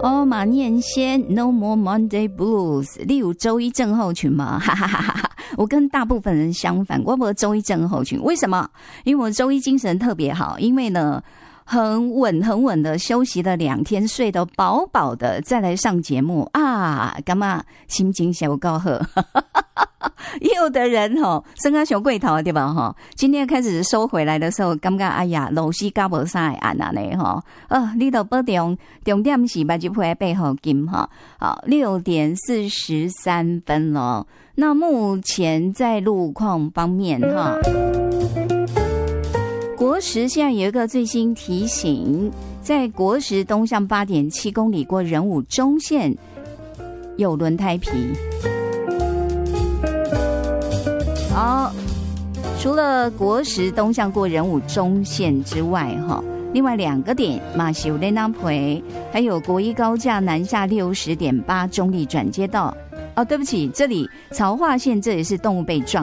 哦，马念先 No More Monday Blues， 你有周一症候群吗？哈哈哈哈！我跟大部分人相反，我没有周一症候群。为什么？因为我周一精神特别好，因为呢很稳的休息了2天，睡得饱饱的，再来上节目啊，干嘛心情小高好。有的人生啊小贵头对吧今天开始收回来的时候，感觉哎呀，老师教无啥会按啊呢你都保重点是目睭配背后金好，6点43分了。那目前在路况方面国时现在有一个最新提醒，在国时东向8.7公里过仁武中线有轮胎皮。好，除了国时东向过仁武中线之外另外2个点马修雷南培，还有国一高架南下60.8中立转接道。对不起，这里曹化线这也是动物被撞。